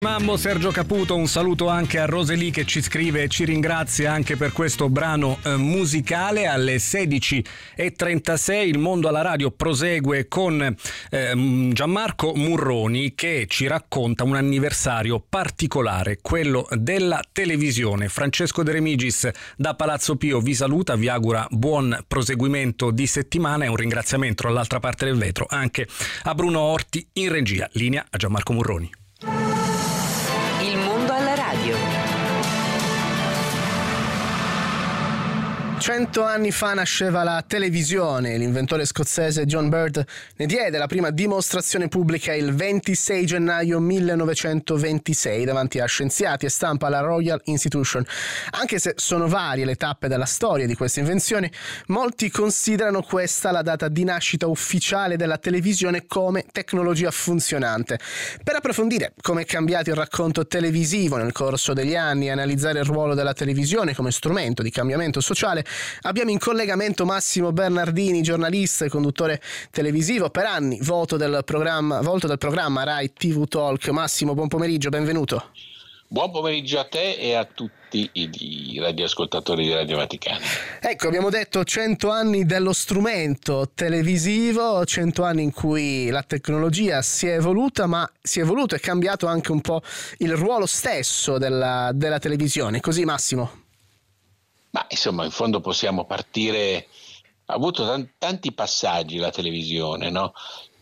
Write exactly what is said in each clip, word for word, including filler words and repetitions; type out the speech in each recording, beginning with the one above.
Mammo Sergio Caputo, un saluto anche a Roseli che ci scrive e ci ringrazia anche per questo brano eh, musicale. Alle sedici e trentasei il Mondo alla Radio prosegue con eh, Gianmarco Murroni che ci racconta un anniversario particolare, quello della televisione. Francesco De Remigis da Palazzo Pio vi saluta, vi augura buon proseguimento di settimana e un ringraziamento dall'altra parte del vetro anche a Bruno Orti in regia. Linea a Gianmarco Murroni. Il mondo alla radio. Cento anni fa nasceva la televisione. L'inventore scozzese John Bird ne diede la prima dimostrazione pubblica il ventisei gennaio millenovecentoventisei davanti a scienziati e stampa alla Royal Institution. Anche se sono varie le tappe della storia di questa invenzione, molti considerano questa la data di nascita ufficiale della televisione come tecnologia funzionante. Per approfondire come è cambiato il racconto televisivo nel corso degli anni e analizzare il ruolo della televisione come strumento di cambiamento sociale, abbiamo in collegamento Massimo Bernardini, giornalista e conduttore televisivo, per anni voto del programma, volto del programma Rai T V Talk. Massimo, buon pomeriggio, benvenuto. Buon pomeriggio a te e a tutti i radioascoltatori di Radio Vaticana. Ecco, abbiamo detto cento anni dello strumento televisivo, cento anni in cui la tecnologia si è evoluta, ma si è evoluto e cambiato anche un po' il ruolo stesso della, della televisione. Così, Massimo? Ma insomma, in fondo possiamo partire, ha avuto t- tanti passaggi la televisione, no?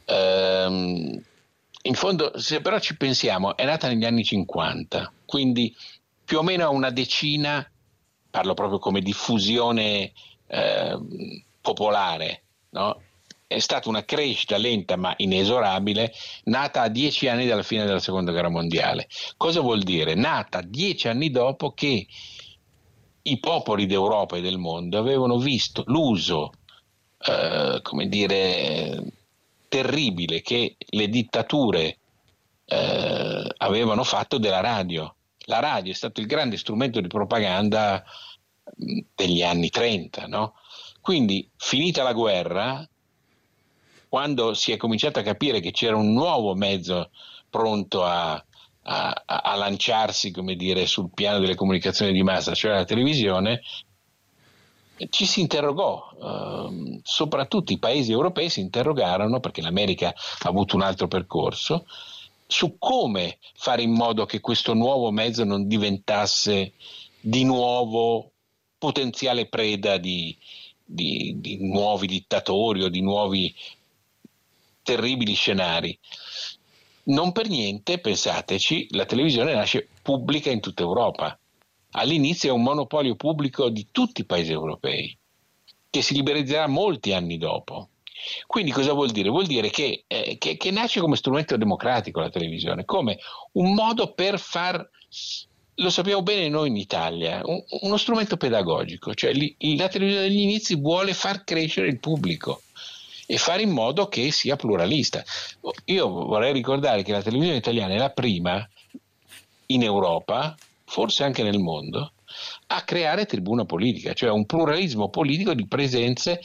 Ehm, in fondo, se però ci pensiamo, è nata negli anni cinquanta, quindi più o meno a una decina, parlo proprio come diffusione eh, popolare, no? È stata una crescita lenta ma inesorabile, nata a dieci anni dalla fine della seconda guerra mondiale. Cosa vuol dire? Nata dieci anni dopo che i popoli d'Europa e del mondo avevano visto l'uso, eh, come dire, terribile che le dittature eh, avevano fatto della radio. La radio è stato il grande strumento di propaganda degli anni trenta, no? Quindi, finita la guerra, quando si è cominciato a capire che c'era un nuovo mezzo pronto a A, a lanciarsi, come dire, sul piano delle comunicazioni di massa, cioè la televisione, ci si interrogò, eh, soprattutto i paesi europei si interrogarono, perché l'America ha avuto un altro percorso, su come fare in modo che questo nuovo mezzo non diventasse di nuovo potenziale preda di, di, di nuovi dittatori o di nuovi terribili scenari. Non per niente, pensateci, la televisione nasce pubblica in tutta Europa. All'inizio è un monopolio pubblico di tutti i paesi europei, che si liberalizzerà molti anni dopo. Quindi cosa vuol dire? Vuol dire che, eh, che, che nasce come strumento democratico la televisione, come un modo per far, lo sappiamo bene noi in Italia, un, uno strumento pedagogico, cioè li, la televisione degli inizi vuole far crescere il pubblico e fare in modo che sia pluralista. Io vorrei ricordare che la televisione italiana è la prima in Europa, forse anche nel mondo, a creare tribuna politica, cioè un pluralismo politico di presenze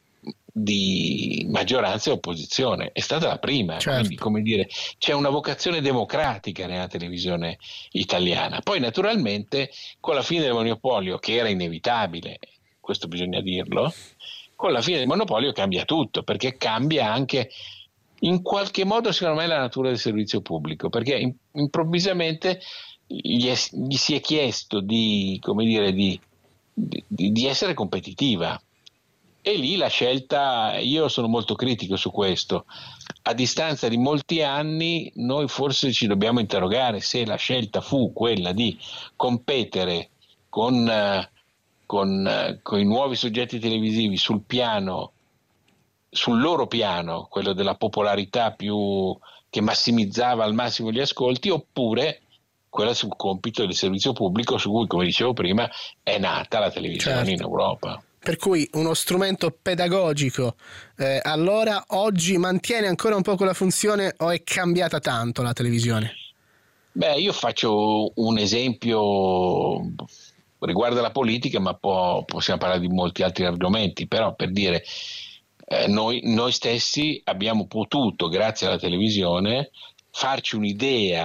di maggioranza e opposizione. È stata la prima, certo. Quindi, come dire, c'è una vocazione democratica nella televisione italiana. Poi naturalmente con la fine del monopolio, che era inevitabile, questo bisogna dirlo, con la fine del monopolio cambia tutto, perché cambia anche in qualche modo, secondo me, la natura del servizio pubblico, perché in, improvvisamente gli, è, gli si è chiesto di, come dire, di, di, di essere competitiva, e lì la scelta, io sono molto critico su questo, a distanza di molti anni noi forse ci dobbiamo interrogare se la scelta fu quella di competere con... Uh, Con, con i nuovi soggetti televisivi sul piano, sul loro piano, quello della popolarità più che massimizzava al massimo gli ascolti, oppure quella sul compito del servizio pubblico su cui, come dicevo prima, è nata la televisione, certo, in Europa. Per cui uno strumento pedagogico, eh, allora oggi mantiene ancora un po' quella funzione o è cambiata tanto la televisione? Beh, io faccio un esempio riguarda la politica, ma può, possiamo parlare di molti altri argomenti, però per dire, eh, noi, noi stessi abbiamo potuto, grazie alla televisione, farci un'idea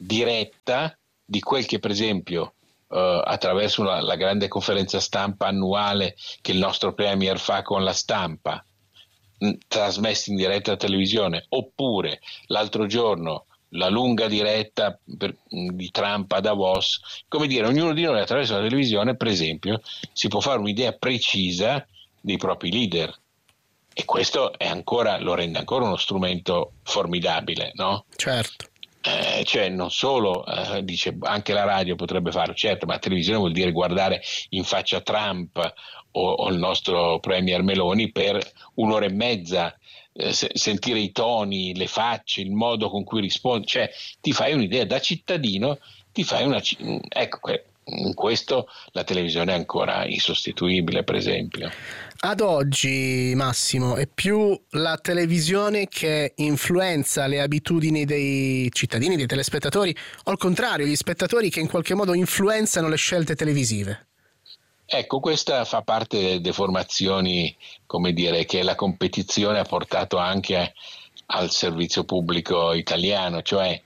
diretta di quel che per esempio Uh, attraverso una, la grande conferenza stampa annuale che il nostro Premier fa con la stampa, mh, trasmessi in diretta a televisione, oppure l'altro giorno la lunga diretta per, mh, di Trump a Davos. Come dire, ognuno di noi attraverso la televisione, per esempio, si può fare un'idea precisa dei propri leader, e questo è ancora, lo rende ancora uno strumento formidabile, no? Certo. Eh, cioè non solo, eh, dice anche la radio potrebbe farlo, certo, ma la televisione vuol dire guardare in faccia Trump o, o il nostro Premier Meloni per un'ora e mezza, eh, se, sentire i toni, le facce, il modo con cui risponde, cioè ti fai un'idea da cittadino, ti fai una, ecco, in questo la televisione è ancora insostituibile, per esempio. Ad oggi, Massimo, è più la televisione che influenza le abitudini dei cittadini, dei telespettatori, o al contrario, gli spettatori che in qualche modo influenzano le scelte televisive? Ecco, questa fa parte delle deformazioni, come dire, che la competizione ha portato anche al servizio pubblico italiano, cioè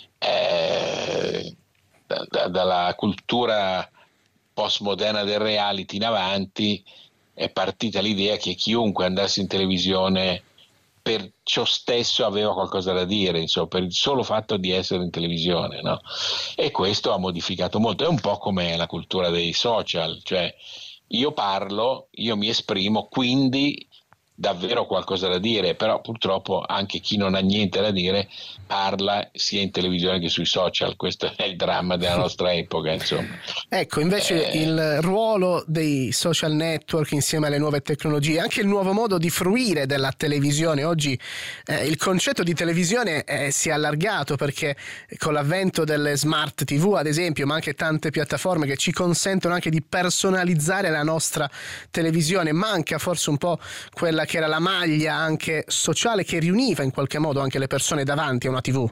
eh, da, da, dalla cultura postmoderna del reality in avanti è partita l'idea che chiunque andasse in televisione per ciò stesso aveva qualcosa da dire, insomma, per il solo fatto di essere in televisione, no? E questo ha modificato molto. È un po' come la cultura dei social, cioè io parlo, io mi esprimo, quindi davvero qualcosa da dire, però purtroppo anche chi non ha niente da dire parla sia in televisione che sui social. Questo è il dramma della nostra epoca, insomma. Ecco, invece eh... il ruolo dei social network insieme alle nuove tecnologie, anche il nuovo modo di fruire della televisione. Oggi eh, il concetto di televisione eh, si è allargato, perché con l'avvento delle smart tivù, ad esempio, ma anche tante piattaforme che ci consentono anche di personalizzare la nostra televisione, manca forse un po' quella che era la maglia anche sociale che riuniva in qualche modo anche le persone davanti a una tivù.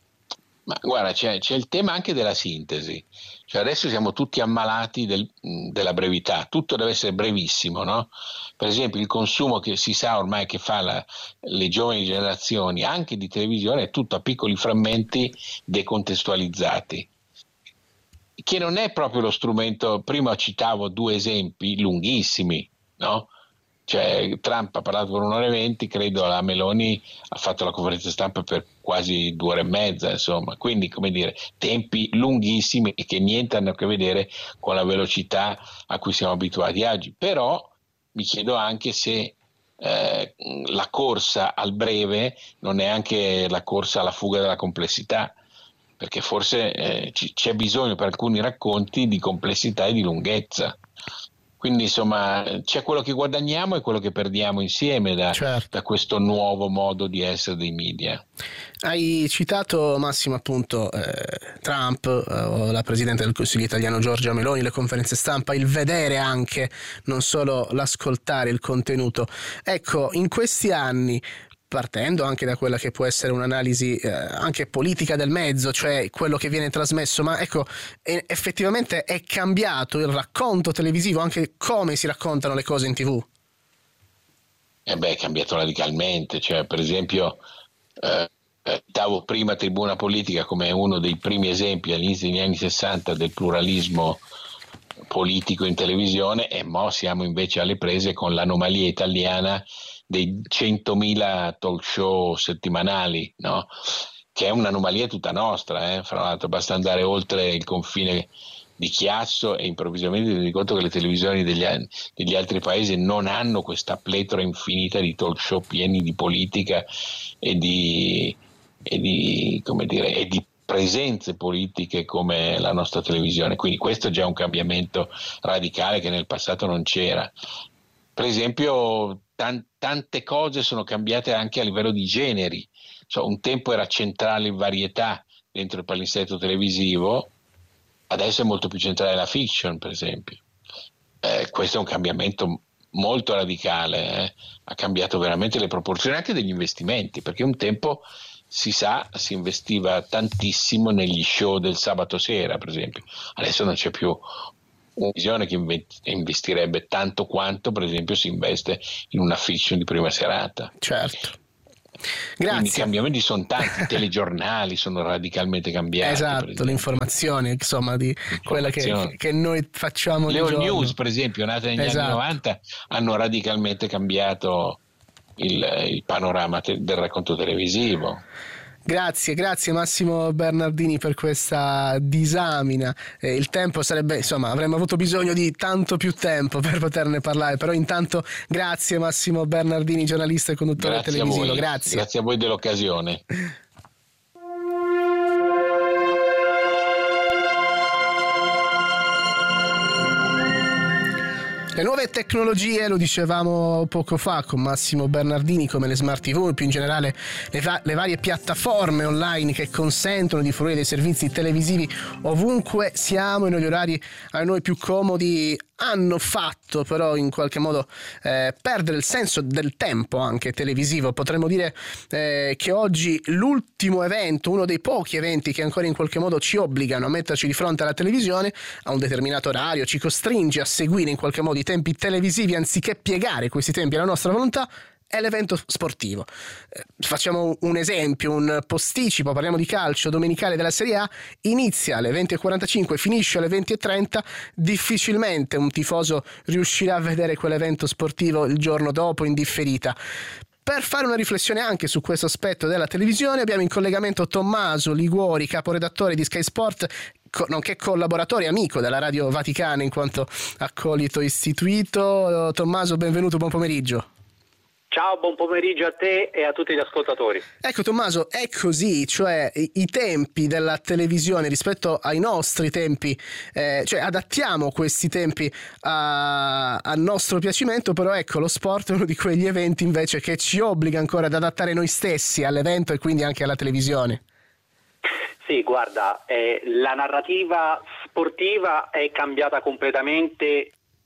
Ma guarda, c'è, c'è il tema anche della sintesi, cioè adesso siamo tutti ammalati del, della brevità, tutto deve essere brevissimo, no? Per esempio il consumo che si sa ormai che fa la, le giovani generazioni anche di televisione è tutto a piccoli frammenti decontestualizzati, che non è proprio lo strumento. Prima citavo due esempi lunghissimi, no? Cioè Trump ha parlato per un'ora e venti, credo la Meloni ha fatto la conferenza stampa per quasi due ore e mezza, insomma, quindi come dire, tempi lunghissimi e che niente hanno a che vedere con la velocità a cui siamo abituati oggi. Però mi chiedo anche se eh, la corsa al breve non è anche la corsa alla fuga della complessità, perché forse eh, c- c'è bisogno per alcuni racconti di complessità e di lunghezza. Quindi insomma c'è quello che guadagniamo e quello che perdiamo insieme da, certo. da questo nuovo modo di essere dei media. Hai citato, Massimo, appunto eh, Trump, eh, la Presidente del Consiglio italiano Giorgia Meloni, le conferenze stampa, il vedere anche, non solo l'ascoltare il contenuto. Ecco, in questi anni, partendo anche da quella che può essere un'analisi eh, anche politica del mezzo, cioè quello che viene trasmesso, ma ecco, è, effettivamente è cambiato il racconto televisivo, anche come si raccontano le cose in tivù? Eh beh, è cambiato radicalmente, cioè per esempio eh, davo prima Tribuna Politica come uno dei primi esempi all'inizio degli anni sessanta del pluralismo politico in televisione, e mo siamo invece alle prese con l'anomalia italiana dei centomila talk show settimanali, no? Che è un'anomalia tutta nostra, eh? Fra l'altro basta andare oltre il confine di Chiasso e improvvisamente ti rendi conto che le televisioni degli, degli altri paesi non hanno questa pletora infinita di talk show pieni di politica e di, e di, come dire, e di presenze politiche come la nostra televisione. Quindi questo è già un cambiamento radicale che nel passato non c'era. Per esempio tan- tante cose sono cambiate anche a livello di generi, cioè, un tempo era centrale in varietà dentro il palinsesto televisivo, adesso è molto più centrale la fiction, per esempio. Eh, questo è un cambiamento molto radicale, eh? Ha cambiato veramente le proporzioni anche degli investimenti, perché un tempo si sa si investiva tantissimo negli show del sabato sera, per esempio. Adesso non c'è più una visione che investirebbe tanto quanto per esempio si investe in una fiction di prima serata. Certo. Grazie. Quindi i cambiamenti sono tanti, i telegiornali sono radicalmente cambiati. Esatto, l'informazione, insomma, di quella che, che noi facciamo. Le all news, per esempio, nate negli esatto. anni novanta, hanno radicalmente cambiato il, il panorama te- del racconto televisivo. Grazie, grazie Massimo Bernardini per questa disamina. Eh, il tempo sarebbe, insomma, avremmo avuto bisogno di tanto più tempo per poterne parlare, però intanto grazie Massimo Bernardini, giornalista e conduttore Grazie televisivo. A voi. Grazie. Grazie a voi dell'occasione. Le nuove tecnologie, lo dicevamo poco fa con Massimo Bernardini, come le smart tivù, più in generale le, va- le varie piattaforme online che consentono di fornire dei servizi televisivi ovunque siamo e negli orari a noi più comodi, hanno fatto però in qualche modo eh, perdere il senso del tempo anche televisivo. Potremmo dire eh, che oggi l'ultimo evento, uno dei pochi eventi che ancora in qualche modo ci obbligano a metterci di fronte alla televisione a un determinato orario, ci costringe a seguire in qualche modo i tempi televisivi anziché piegare questi tempi alla nostra volontà, è l'evento sportivo. Eh, facciamo un esempio, un posticipo, parliamo di calcio domenicale della Serie A, inizia alle venti e quarantacinque, finisce alle venti e trenta, difficilmente un tifoso riuscirà a vedere quell'evento sportivo il giorno dopo in differita. Per fare una riflessione anche su questo aspetto della televisione abbiamo in collegamento Tommaso Liguori, caporedattore di Sky Sport, nonché collaboratore e amico della Radio Vaticana in quanto accolito istituito. Tommaso, benvenuto, buon pomeriggio. Ciao, buon pomeriggio a te e a tutti gli ascoltatori. Ecco Tommaso, è così, cioè i, i tempi della televisione rispetto ai nostri tempi, eh, cioè adattiamo questi tempi a, a nostro piacimento, però ecco lo sport è uno di quegli eventi invece che ci obbliga ancora ad adattare noi stessi all'evento e quindi anche alla televisione. Sì, guarda, eh, la narrativa sportiva è cambiata completamente,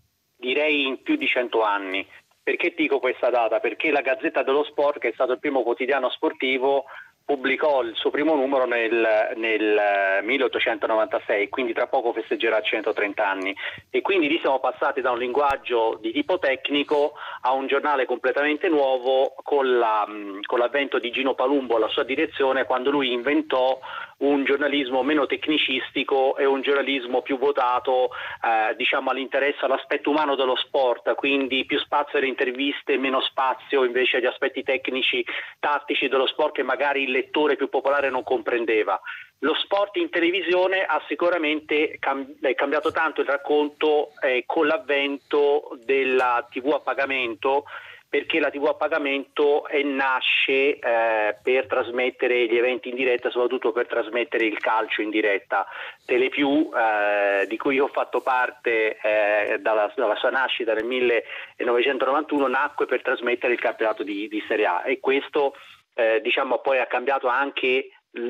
direi in più di cento anni. Perché dico questa data? Perché la Gazzetta dello Sport, che è stato il primo quotidiano sportivo, pubblicò il suo primo numero nel, nel milleottocentonovantasei, quindi tra poco festeggerà centotrenta anni. E quindi lì siamo passati da un linguaggio di tipo tecnico a un giornale completamente nuovo con, la, con l'avvento di Gino Palumbo alla sua direzione, quando lui inventò un giornalismo meno tecnicistico e un giornalismo più votato eh, diciamo all'interesse, all'aspetto umano dello sport, quindi più spazio alle interviste, meno spazio invece agli aspetti tecnici, tattici dello sport che magari il lettore più popolare non comprendeva. Lo sport in televisione ha sicuramente cam- cambiato tanto il racconto eh, con l'avvento della tivù a pagamento, perché la tivù a pagamento eh, nasce eh, per trasmettere gli eventi in diretta, soprattutto per trasmettere il calcio in diretta. Telepiù, eh, di cui io ho fatto parte eh, dalla, dalla sua nascita nel millenovecentonovantuno, nacque per trasmettere il campionato di, di Serie A, e questo eh, diciamo poi ha cambiato anche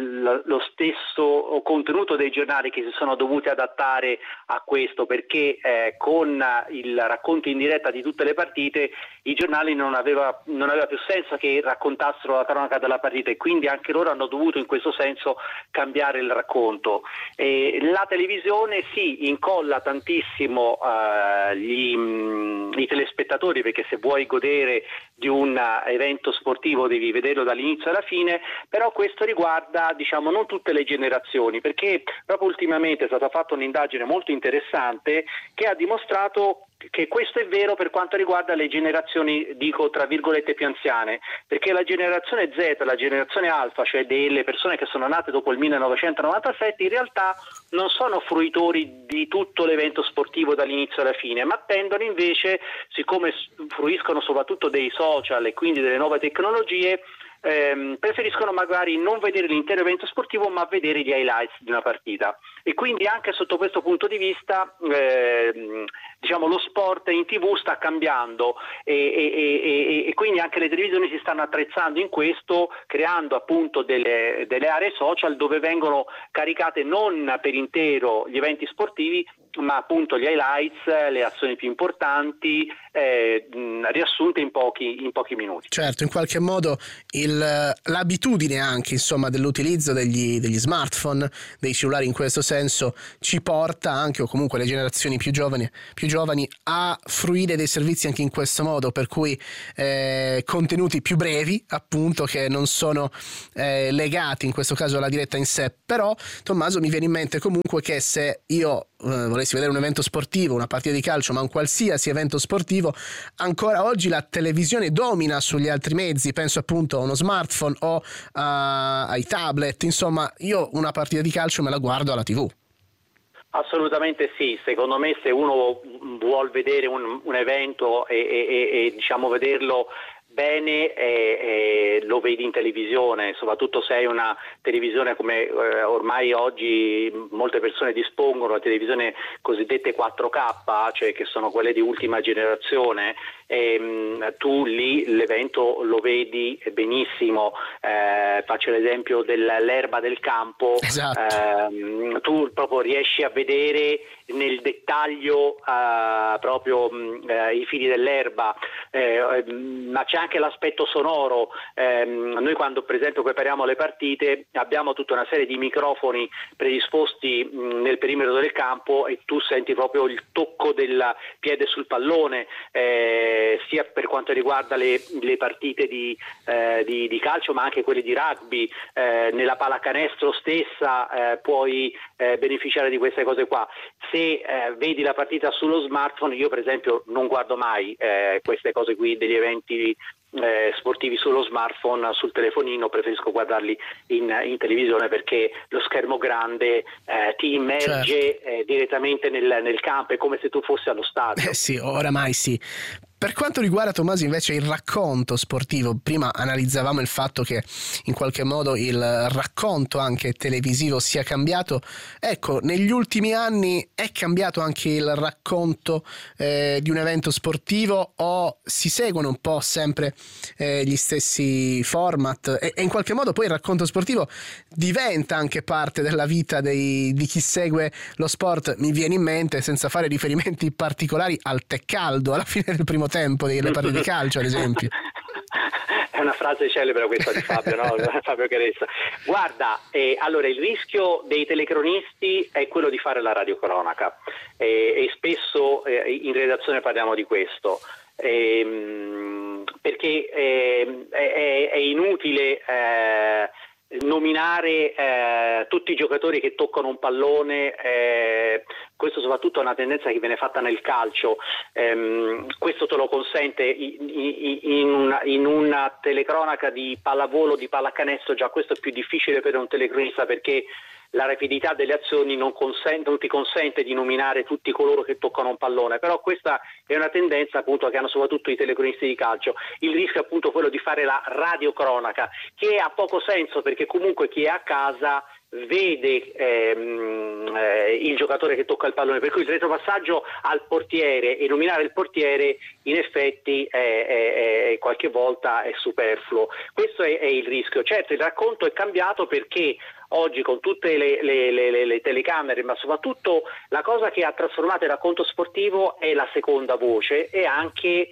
lo stesso contenuto dei giornali, che si sono dovuti adattare a questo, perché eh, con il racconto in diretta di tutte le partite i giornali non aveva, non aveva più senso che raccontassero la cronaca della partita, e quindi anche loro hanno dovuto in questo senso cambiare il racconto. E la televisione sì, incolla tantissimo eh, gli, mh, i telespettatori, perché se vuoi godere di un evento sportivo devi vederlo dall'inizio alla fine, però questo riguarda diciamo non tutte le generazioni, perché proprio ultimamente è stata fatta un'indagine molto interessante che ha dimostrato che questo è vero per quanto riguarda le generazioni, dico tra virgolette, più anziane, perché la generazione Z, la generazione alfa, cioè delle persone che sono nate dopo il millenovecentonovantasette, in realtà non sono fruitori di tutto l'evento sportivo dall'inizio alla fine, ma tendono invece, siccome fruiscono soprattutto dei social e quindi delle nuove tecnologie, ehm, preferiscono magari non vedere l'intero evento sportivo ma vedere gli highlights di una partita. E quindi anche sotto questo punto di vista ehm, diciamo lo sport in tivù sta cambiando, e, e, e, e quindi anche le televisioni si stanno attrezzando in questo, creando appunto delle, delle aree social dove vengono caricate non per intero gli eventi sportivi, ma appunto gli highlights, le azioni più importanti, eh, riassunte in pochi, in pochi minuti. Certo, in qualche modo il, l'abitudine anche insomma dell'utilizzo degli, degli smartphone, dei cellulari in questo senso, ci porta anche, o comunque le generazioni più giovani, più giovani a fruire dei servizi anche in questo modo, per cui eh, contenuti più brevi, appunto, che non sono eh, legati in questo caso alla diretta in sé. Però Tommaso, mi viene in mente comunque che se io eh, volessi vedere un evento sportivo, una partita di calcio, ma un qualsiasi evento sportivo, ancora oggi la televisione domina sugli altri mezzi, penso appunto a uno smartphone o a, ai tablet, insomma io una partita di calcio me la guardo alla tivù. Assolutamente sì, secondo me se uno vuol vedere un, un evento e, e, e diciamo vederlo bene eh, eh, lo vedi in televisione, soprattutto se hai una televisione come eh, ormai oggi molte persone dispongono, la televisione cosiddette quattro K, cioè che sono quelle di ultima generazione, e, mh, tu lì l'evento lo vedi benissimo. Eh, faccio l'esempio dell'erba del campo. Esatto. Eh, tu proprio riesci a vedere nel dettaglio eh, proprio mh, eh, i fili dell'erba, eh, ma c'è anche l'aspetto sonoro. Eh, noi quando per esempio prepariamo le partite abbiamo tutta una serie di microfoni predisposti mh, nel perimetro del campo, e tu senti proprio il tocco del piede sul pallone, eh, sia per quanto riguarda le, le partite di, eh, di, di calcio, ma anche quelle di rugby. Eh, nella pallacanestro stessa eh, puoi eh, beneficiare di queste cose qua. Se eh, vedi la partita sullo smartphone, io per esempio non guardo mai eh, queste cose qui degli eventi eh, sportivi sullo smartphone, sul telefonino, preferisco guardarli in, in televisione, perché lo schermo grande eh, ti immerge certo. eh, direttamente nel, nel campo, è come se tu fossi allo stadio. Eh sì, oramai sì. Per quanto riguarda, Tommaso, invece il racconto sportivo, prima analizzavamo il fatto che in qualche modo il racconto anche televisivo sia cambiato. Ecco, negli ultimi anni è cambiato anche il racconto eh, di un evento sportivo, o si seguono un po' sempre eh, gli stessi format, e, e in qualche modo poi il racconto sportivo diventa anche parte della vita dei, di chi segue lo sport? Mi viene in mente, senza fare riferimenti particolari, al tè caldo alla fine del primo tempo delle partite di calcio, ad esempio. È una frase celebre questa di Fabio, no? Fabio Caressa. Guarda, eh, allora il rischio dei telecronisti è quello di fare la radiocronaca, eh, e spesso eh, in redazione parliamo di questo. Ehm, perché eh, è, è inutile eh, nominare eh, tutti i giocatori che toccano un pallone, eh, questo soprattutto è una tendenza che viene fatta nel calcio. Ehm, questo te lo consente in, in, in, una, in una telecronaca di pallavolo, di pallacanestro. Già questo è più difficile per un telecronista, perché la rapidità delle azioni non, consente, non ti consente di nominare tutti coloro che toccano un pallone, però questa è una tendenza appunto che hanno soprattutto i telecronisti di calcio. Il rischio è appunto quello di fare la radiocronaca, che ha poco senso, perché comunque chi è a casa vede ehm, eh, il giocatore che tocca il pallone, per cui il retropassaggio al portiere e nominare il portiere in effetti è, è, è, qualche volta è superfluo. Questo è, è il rischio. Certo, il racconto è cambiato, perché oggi con tutte le, le, le, le telecamere, ma soprattutto la cosa che ha trasformato il racconto sportivo è la seconda voce, e anche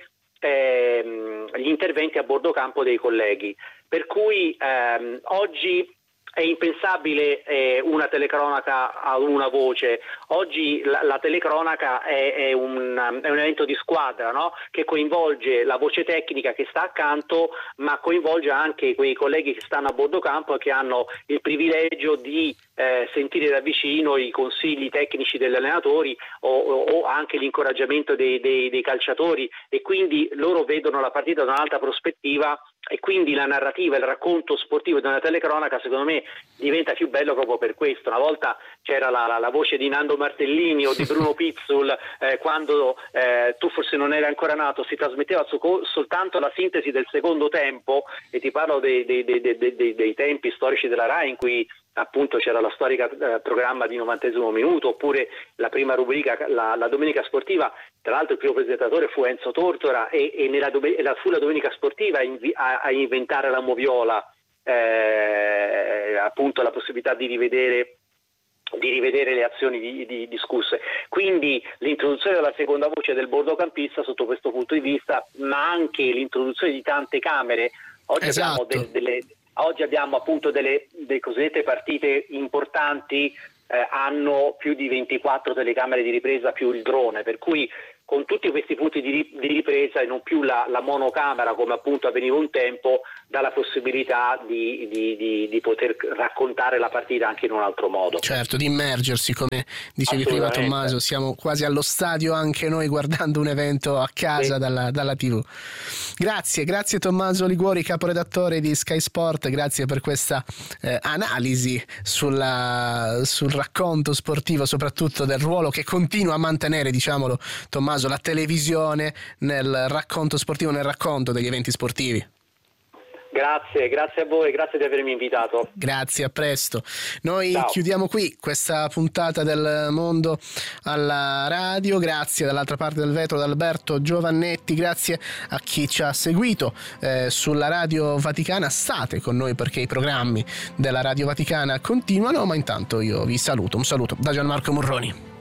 ehm, gli interventi a bordo campo dei colleghi, per cui ehm, oggi è impensabile eh, una telecronaca a una voce. Oggi la, la telecronaca è, è, un, è un evento di squadra, no? Che coinvolge la voce tecnica che sta accanto, ma coinvolge anche quei colleghi che stanno a bordo campo e che hanno il privilegio di eh, sentire da vicino i consigli tecnici degli allenatori, o, o anche l'incoraggiamento dei, dei, dei calciatori, e quindi loro vedono la partita da un'altra prospettiva, e quindi la narrativa, il racconto sportivo di una telecronaca secondo me diventa più bello proprio per questo. Una volta c'era la, la, la voce di Nando Martellini o di Bruno Pizzul, eh, quando eh, tu forse non eri ancora nato, si trasmetteva su, soltanto la sintesi del secondo tempo, e ti parlo dei, dei, dei, dei, dei, dei tempi storici della Rai, in cui appunto c'era la storica eh, programma di novantesimo minuto, oppure la prima rubrica, la, la domenica sportiva. Tra l'altro il primo presentatore fu Enzo Tortora, e, e nella dom- la, fu la domenica sportiva a, a inventare la moviola, eh, appunto la possibilità di rivedere di rivedere le azioni di, di, discusse. Quindi l'introduzione della seconda voce del bordocampista sotto questo punto di vista, ma anche l'introduzione di tante camere. Oggi esatto. abbiamo delle, delle, oggi abbiamo appunto delle, delle cosiddette partite importanti, eh, hanno più di ventiquattro telecamere di ripresa più il drone, per cui con tutti questi punti di, di ripresa e non più la, la monocamera come appunto avveniva un tempo, dà la possibilità di, di, di, di poter raccontare la partita anche in un altro modo. Certo, di immergersi, come dicevi prima Tommaso, siamo quasi allo stadio anche noi guardando un evento a casa sì. dalla, dalla tivù. Grazie, grazie Tommaso Liguori, caporedattore di Sky Sport, grazie per questa eh, analisi sulla, sul racconto sportivo, soprattutto del ruolo che continua a mantenere, diciamolo Tommaso, la televisione nel racconto sportivo, nel racconto degli eventi sportivi. Grazie, grazie a voi, grazie di avermi invitato. Grazie, a presto. Noi Ciao. Chiudiamo qui questa puntata del Mondo alla Radio. Grazie dall'altra parte del vetro ad Alberto Giovannetti, grazie a chi ci ha seguito eh, sulla Radio Vaticana. State con noi perché i programmi della Radio Vaticana continuano, ma intanto io vi saluto. Un saluto da Gianmarco Morroni.